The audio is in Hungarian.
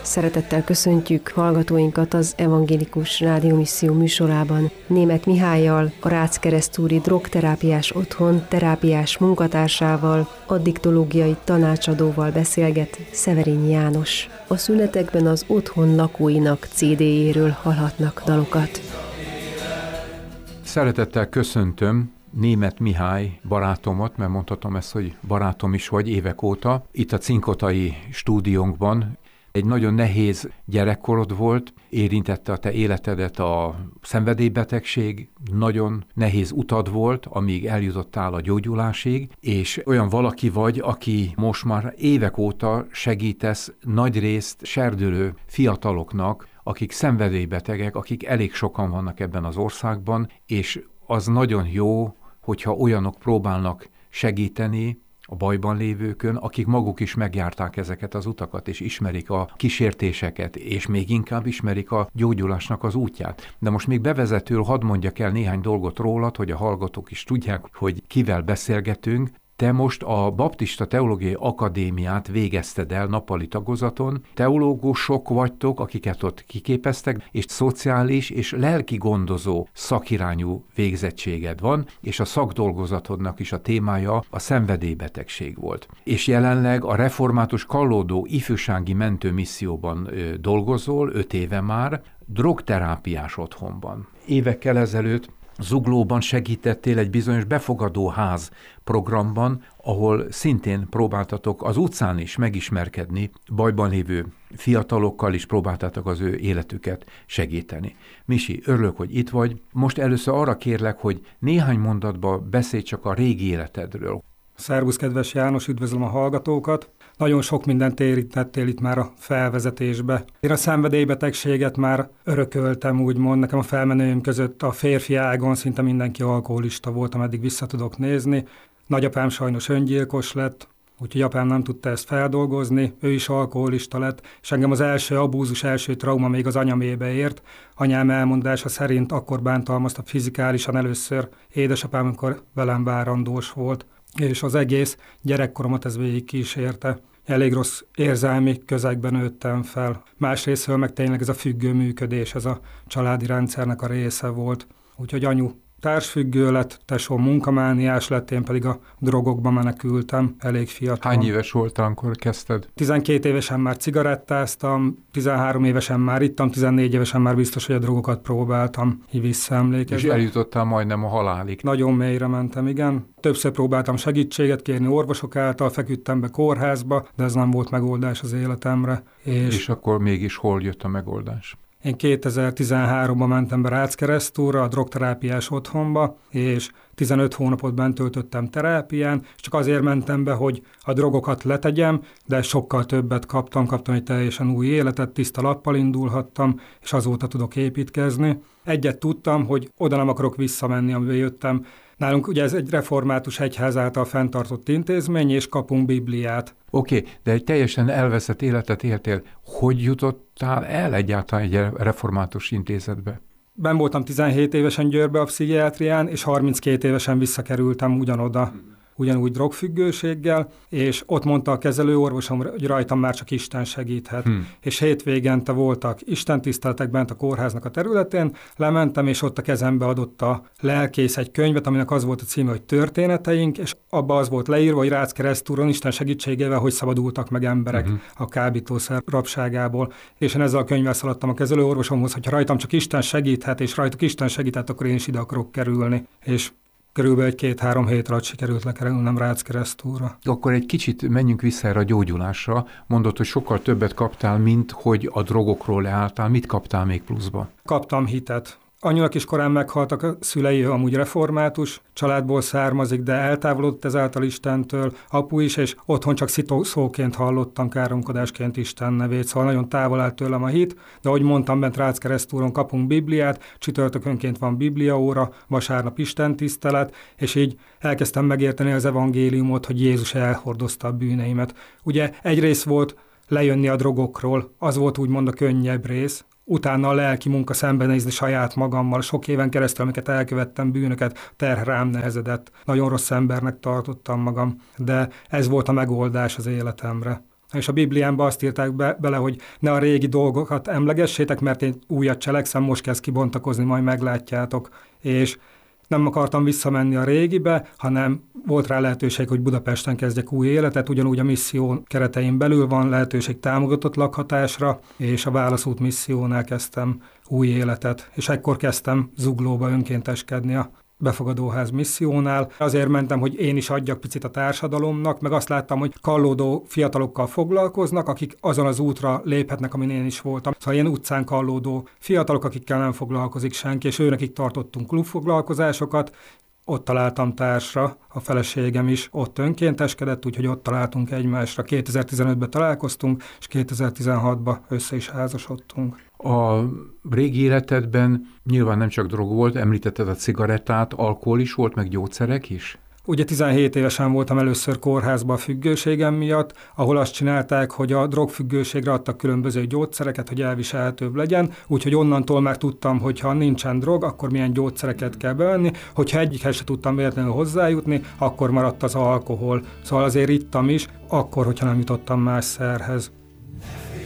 Szeretettel köszöntjük hallgatóinkat az Evangélikus Rádiómisszió műsorában. Németh Mihállyal, a Rácz-Keresztúri Drogterápiás Otthon terápiás munkatársával, addiktológiai tanácsadóval beszélget Szeverényi János. A szünetekben az otthon lakóinak CD-jéről hallhatnak dalokat. Szeretettel köszöntöm Németh Mihály barátomat, mert mondhatom ezt, hogy barátom is vagy évek óta. Itt a Cinkotai stúdiónkban egy nagyon nehéz gyerekkorod volt, érintette a te életedet a szenvedélybetegség, nagyon nehéz utad volt, amíg eljutottál a gyógyulásig, és olyan valaki vagy, aki most már évek óta segítesz nagyrészt serdülő fiataloknak, akik szenvedélybetegek, akik elég sokan vannak ebben az országban, és az nagyon jó, hogyha olyanok próbálnak segíteni a bajban lévőkön, akik maguk is megjárták ezeket az utakat, és ismerik a kísértéseket, és még inkább ismerik a gyógyulásnak az útját. De most még bevezetőül hadd mondjak el néhány dolgot rólad, hogy a hallgatók is tudják, hogy kivel beszélgetünk. Te most a Baptista Teológiai Akadémiát végezted el nappali tagozaton. Teológusok vagytok, akiket ott kiképeztek, és szociális és lelki gondozó szakirányú végzettséged van, és a szakdolgozatodnak is a témája a szenvedélybetegség volt. És jelenleg a református Kallódó ifjúsági mentőmisszióban dolgozol, 5 éve már, drogterápiás otthonban. Évekkel ezelőtt Zuglóban segítettél egy bizonyos befogadóház programban, ahol szintén próbáltatok az utcán is megismerkedni, bajban lévő fiatalokkal is próbáltatok az ő életüket segíteni. Misi, örülök, hogy itt vagy. Most először arra kérlek, hogy néhány mondatban beszélj csak a régi életedről. Szervusz, kedves János, üdvözlöm a hallgatókat! Nagyon sok mindent érintettél itt már a felvezetésbe. Én a szenvedélybetegséget már örököltem, úgymond. Nekem a felmenőim között a férfi ágon szinte mindenki alkoholista volt, ameddig vissza tudok nézni. Nagyapám sajnos öngyilkos lett, úgyhogy apám nem tudta ezt feldolgozni, ő is alkoholista lett, és engem az első abúzus, első trauma még az anyamébe ért. Anyám elmondása szerint akkor bántalmazta fizikálisan először édesapám, amikor velem várandós volt, és az egész gyerekkoromat ez végig kísérte. Elég rossz érzelmi közegben nőttem fel. Másrésztől meg tényleg ez a függő működés, ez a családi rendszernek a része volt. Úgyhogy anyu társfüggő lett, tesóm munkamániás lett, én pedig a drogokba menekültem, elég fiatal. Hány éves voltál, amikor kezdted? 12 évesen már cigarettáztam, 13 évesen már ittam, 14 évesen már biztos, hogy a drogokat próbáltam, így visszaemlékezve. És eljutottál majdnem a halálig. Nagyon mélyre mentem, igen. Többször próbáltam segítséget kérni orvosok által, feküdtem be kórházba, de ez nem volt megoldás az életemre. És akkor mégis hol jött a megoldás? Én 2013-ban mentem be Rácz-Keresztúra, a drogterápiás otthonba, és 15 hónapot bent töltöttem terápián, és csak azért mentem be, hogy a drogokat letegyem, de sokkal többet kaptam egy teljesen új életet, tiszta lappal indulhattam, és azóta tudok építkezni. Egyet tudtam, hogy oda nem akarok visszamenni, amiből jöttem. Nálunk ugye ez egy református egyház által fenntartott intézmény, és kapunk Bibliát. Oké, de egy teljesen elveszett életet éltél. Hogy jutottál el egyáltalán egy református intézetbe? Ben voltam 17 évesen Győrbe a pszichiátrián, és 32 évesen visszakerültem ugyanoda, ugyanúgy drogfüggőséggel, és ott mondta a kezelőorvosom, hogy rajtam már csak Isten segíthet. És hétvégente voltak istentiszteletek bent a kórháznak a területén, lementem, és ott a kezembe adott a lelkész egy könyvet, aminek az volt a címe, hogy Történeteink, és abba az volt leírva, hogy Rácz-Keresztúron Isten segítségével hogy szabadultak meg emberek a kábítószer rabságából. És én ezzel a könyvvel szaladtam a kezelőorvosomhoz, hogy ha rajtam csak Isten segíthet, és rajtuk Isten segíthet, akkor én is ide akarok kerülni. És körülbelül 2-3 hét alatt sikerült lekerülnem Rácz-Keresztúra. Akkor egy kicsit menjünk vissza erre a gyógyulásra. Mondod, hogy sokkal többet kaptál, mint hogy a drogokról leálltál. Mit kaptál még pluszba? Kaptam hitet. Anyunak is korán meghaltak a szülei, amúgy református családból származik, de eltávolodott ezáltal Istentől, apu is, és otthon csak szóként hallottam káromkodásként Isten nevét, szóval nagyon távol állt tőlem a hit, de ahogy mondtam, bent Rácz-Keresztúron kapunk Bibliát, csütörtökönként van Bibliaóra, vasárnap istentisztelet, és így elkezdtem megérteni az evangéliumot, hogy Jézus elhordozta a bűneimet. Ugye egy rész volt lejönni a drogokról, az volt úgymond a könnyebb rész, utána a lelki munka szembenézni saját magammal, sok éven keresztül, amiket elkövettem, bűnöket, terh rám nehezedett. Nagyon rossz embernek tartottam magam, de ez volt a megoldás az életemre. És a Bibliánban azt írták bele, hogy ne a régi dolgokat emlegessétek, mert én újat cselekszem, most kezd kibontakozni, majd meglátjátok. És nem akartam visszamenni a régibe, hanem volt rá lehetőség, hogy Budapesten kezdjek új életet, ugyanúgy a misszió keretein belül van lehetőség támogatott lakhatásra, és a Válaszút missziónál kezdtem új életet, és ekkor kezdtem Zuglóba önkénteskedni a befogadóház missziónál. Azért mentem, hogy én is adjak picit a társadalomnak, meg azt láttam, hogy kallódó fiatalokkal foglalkoznak, akik azon az útra léphetnek, amin én is voltam. Szóval ilyen utcán kallódó fiatalok, akikkel nem foglalkozik senki, és őnekik tartottunk klubfoglalkozásokat. Ott találtam társra, a feleségem is ott önkénteskedett, úgyhogy ott találtunk egymásra. 2015-ben találkoztunk, és 2016-ban össze is házasodtunk. A régi életedben nyilván nem csak drog volt, említetted a cigarettát, alkohol is volt, meg gyógyszerek is? Ugye 17 évesen voltam először kórházban a függőségem miatt, ahol azt csinálták, hogy a drogfüggőségre adtak különböző gyógyszereket, hogy elviselhetőbb legyen, úgyhogy onnantól már tudtam, hogy ha nincsen drog, akkor milyen gyógyszereket kell bevenni, hogyha egyikhez se tudtam véletlenül hozzájutni, akkor maradt az alkohol. Szóval azért ittam is, akkor, hogyha nem jutottam más szerhez.